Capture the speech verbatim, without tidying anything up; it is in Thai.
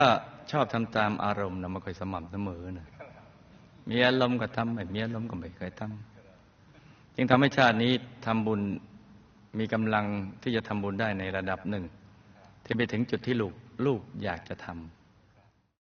ก็ชอบทำตามอารมณ์นะไม่ค่อยสม่ำเสมอนะมีอารมณ์ก็ทำไม่มีอารมณ์ก็ไม่เคยทำจึงทำให้ชาตินี้ทำบุญมีกำลังที่จะทำบุญได้ในระดับหนึ่งที่ไปถึงจุดที่ลูกลูกอยากจะทำ